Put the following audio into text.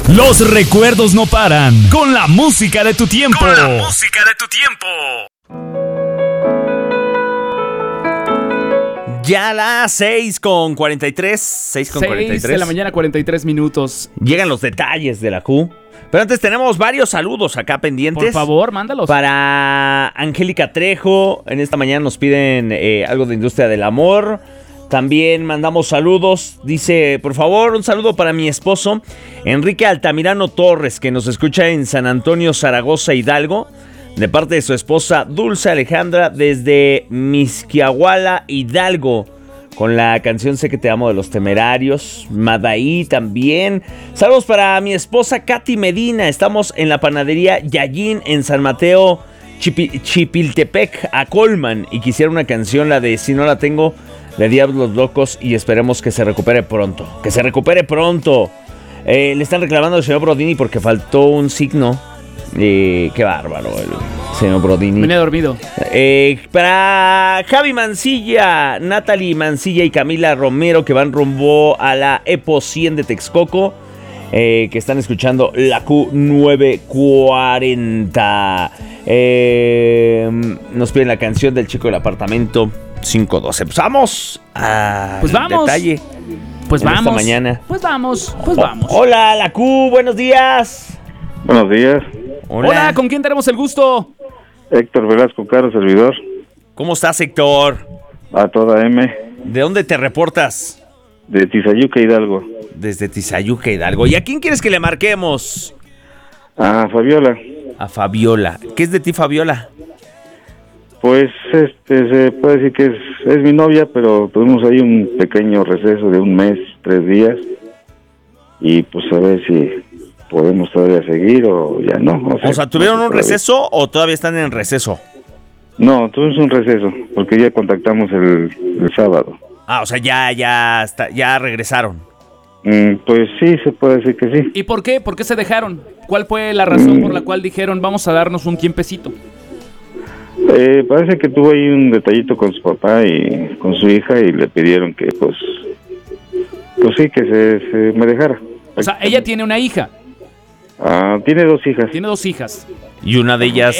Los recuerdos no paran. Con la música de tu tiempo. Con la música de tu tiempo. Ya las 6:43. 6 de la mañana, 43 minutos. Llegan los detalles de la Q. Pero antes tenemos varios saludos acá pendientes. Por favor, mándalos. Para Angélica Trejo. En esta mañana nos piden algo de Industria del Amor. También mandamos saludos. Dice, por favor, un saludo para mi esposo, Enrique Altamirano Torres, que nos escucha en San Antonio, Zaragoza, Hidalgo. De parte de su esposa Dulce Alejandra desde Mixquiahuala, Hidalgo, con la canción Sé que te amo de Los Temerarios. Madaí también. Saludos para mi esposa Katy Medina. Estamos en la panadería Yayín en San Mateo, Chipiltepec, a Colman. Y quisiera una canción, la de Si no la tengo, de Diablos Locos. Y esperemos que se recupere pronto. ¡Que se recupere pronto! Le están reclamando al señor Brodini porque faltó un signo. Qué bárbaro el señor Brodini. Vine dormido. Para Javi Mancilla, Natalie Mancilla y Camila Romero, que van rumbo a la EPO 100 de Texcoco, que están escuchando la Q940. Nos piden la canción del chico del apartamento 512. Pues vamos a detalle. Pues vamos. Esta mañana. Pues vamos. Hola, la Q, buenos días. Buenos días. Hola, ¿con quién tenemos el gusto? Héctor Velasco Caro, servidor. ¿Cómo estás, Héctor? A toda M. ¿De dónde te reportas? De Tizayuca, Hidalgo. Desde Tizayuca, Hidalgo. ¿Y a quién quieres que le marquemos? A Fabiola. A Fabiola. ¿Qué es de ti, Fabiola? Pues se puede decir que es mi novia, pero tuvimos ahí un pequeño receso de un mes, 3 días. Y pues a ver si podemos todavía seguir o ya no. O sea, ¿tuvieron un receso o todavía están en receso? No, tuvimos un receso, porque ya contactamos el sábado. Ah, o sea, ya regresaron. Pues sí, se puede decir que sí. ¿Y por qué? ¿Por qué se dejaron? ¿Cuál fue la razón por la cual dijeron vamos a darnos un tiempecito? Parece que tuvo ahí un detallito con su papá y con su hija y le pidieron que pues sí, que se me dejara. O sea, ella tiene una hija. Tiene 2 hijas. Tiene 2 hijas. Y una de ellas